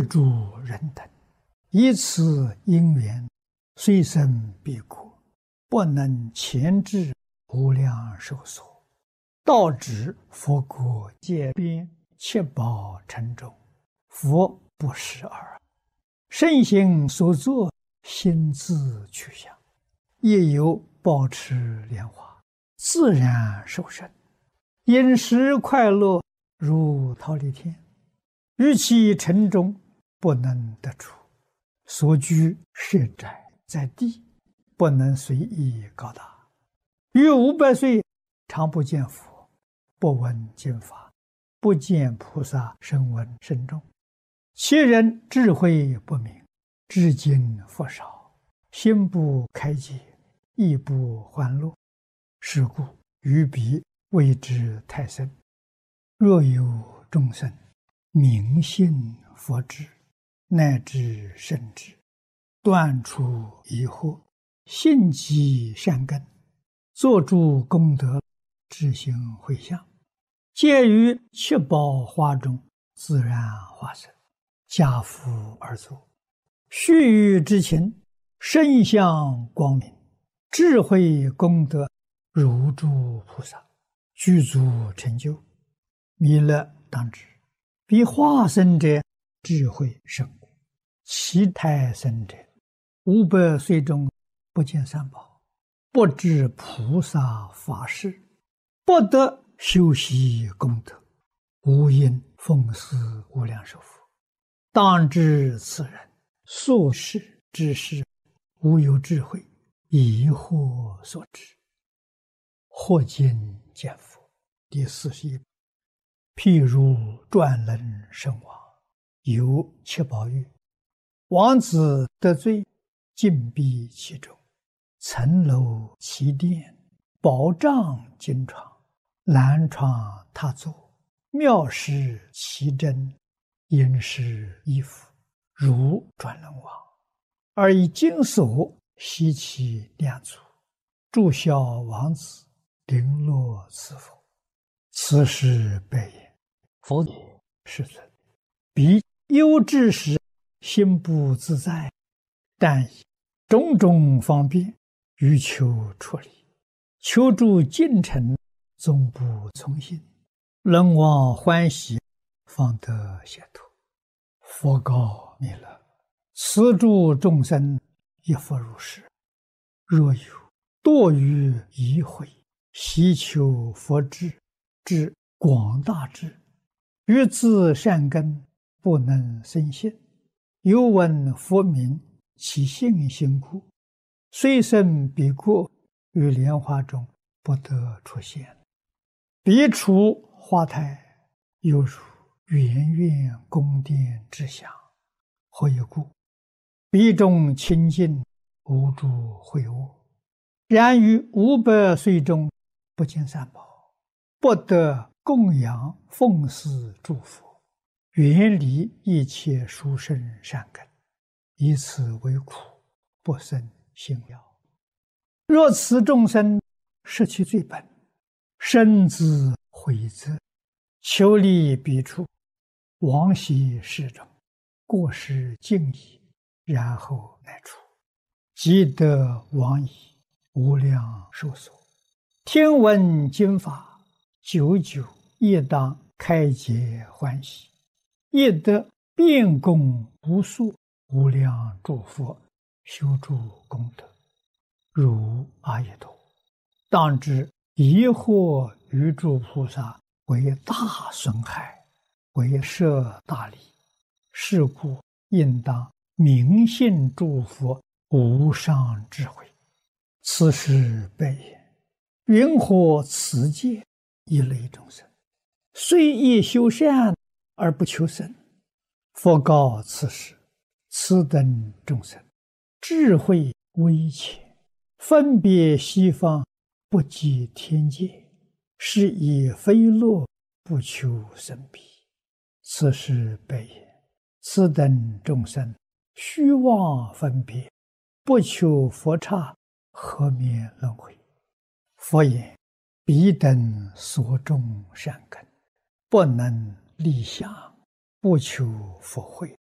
诸人等，以此因缘，虽生彼国，不能前至无量寿所，道指佛国界边，七宝城中，佛不识耳。圣行所作，心自去向，亦有保持莲花，自然受生，饮食快乐如忉利天，于其城中不能得出，所居设宅在地，不能随意高大。于500岁常不见佛，不闻经法，不见菩萨声闻甚众，其人智慧不明，至今佛少，心不开解，亦不欢乐。是故于彼谓之太甚。若有众生明信佛智，乃至圣智，断除疑惑，信积善根，作诸功德，知行回向，皆于七宝花中自然化身，家父而坐，须臾之情，身相光明，智慧功德如诸菩萨，具足成就。弥勒当知，彼化身者智慧甚故，其胎生者500岁中不见三宝，不知菩萨法事，不得修习功德，无因奉事无量寿佛。当知此人所事之事，无有智慧，疑惑所致。或今见佛第41。譬如转轮圣王，有七宝玉，王子得罪，禁闭其中，层楼其殿，宝帐金床，兰床榻座，妙饰其珍，殷实衣服，如转轮王，而以金锁悉其两足，祝孝王子，绫罗赐佛。此时白言：佛也，世尊，彼忧之时，心不自在，但以种种方便，欲求出离，求助进程，终不从心，人望欢喜，方得解脱。佛告弥勒：此诸众生亦复如是。若有堕于疑悔，希求佛智，至广大智，于自善根不能生信，又闻佛名，其信心故，虽生彼国，于莲花中不得出现。彼处花台，犹如圆圆宫殿之祥。何以故？彼中清净，无诸秽恶。然于500岁中不见三宝，不得供养奉事诸佛，远离一切殊胜善根，以此为苦，不生信了。若此众生失其罪本，深自悔责，求离彼处，往昔世中过失尽已，然后乃出，即得往矣，无量寿所。听闻经法，久久亦当开解欢喜，亦得遍供无数无量诸佛，修诸功德，如阿逸陀。当知疑惑于诸菩萨，为大损害，为摄大利。是故应当明信诸佛无上智慧。此时白言：云何此界一类众生，虽亦修善而不求生？佛告此时：此等众生智慧微浅，分别西方，不及天界，是以非乐，不求生彼。此时白言：此等众生虚妄分别，不求佛刹，何免轮回？佛言：彼等所种善根，不能立想，不求佛慧，